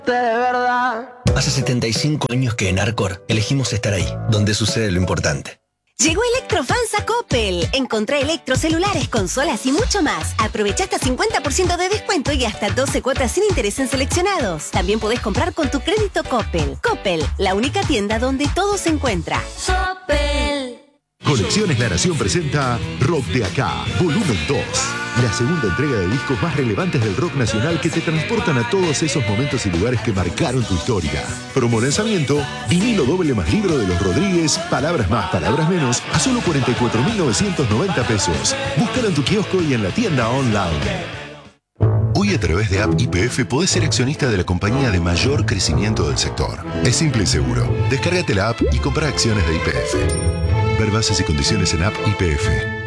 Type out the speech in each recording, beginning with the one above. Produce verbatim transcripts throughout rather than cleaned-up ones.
De verdad. Hace setenta y cinco años que en Arcor elegimos estar ahí, donde sucede lo importante. Llegó Electrofans a Coppel. Encontrá electrocelulares, consolas y mucho más. Aprovecha hasta cincuenta por ciento de descuento y hasta doce cuotas sin interés en seleccionados. También podés comprar con tu crédito Coppel. Coppel, la única tienda donde todo se encuentra. Coppel. Colecciones La Nación presenta Rock de Acá, volumen dos. La segunda entrega de discos más relevantes del rock nacional que te transportan a todos esos momentos y lugares que marcaron tu historia. Promo lanzamiento, vinilo doble más libro de los Rodríguez, palabras más, palabras menos, a solo cuarenta y cuatro mil novecientos noventa pesos. Búscalo en tu kiosco y en la tienda online. Hoy a través de App Y P F podés ser accionista de la compañía de mayor crecimiento del sector. Es simple y seguro. Descárgate la app y compra acciones de Y P F. Ver bases y condiciones en App Y P F.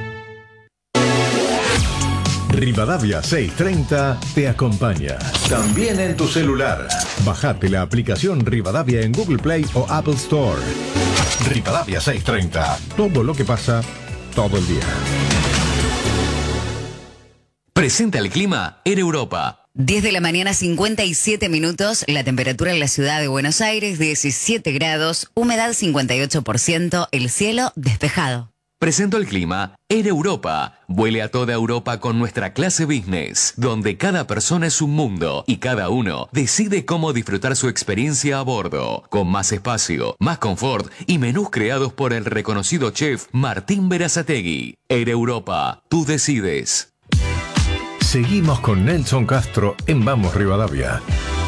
Rivadavia seiscientos treinta te acompaña. También en tu celular. Bajate la aplicación Rivadavia en Google Play o Apple Store. Rivadavia seiscientos treinta. Todo lo que pasa, todo el día. Presenta el clima en Europa. diez de la mañana, cincuenta y siete minutos. La temperatura en la ciudad de Buenos Aires, diecisiete grados. Humedad cincuenta y ocho por ciento. El cielo despejado. Presento el clima en Europa. Vuele a toda Europa con nuestra clase business, donde cada persona es un mundo y cada uno decide cómo disfrutar su experiencia a bordo, con más espacio, más confort y menús creados por el reconocido chef Martín Berazategui. En Europa, tú decides. Seguimos con Nelson Castro en Vamos Rivadavia.